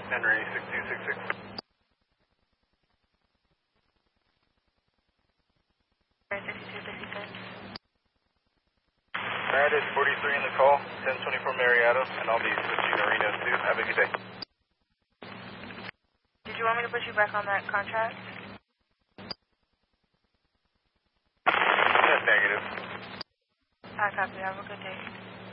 Henry 6266. That is 43 in the call, 1024 Marietta, and I'll be switching to Reno too. Have a good day. Did you want me to put you back on that contract? Yes, negative. I copy. Have a good day.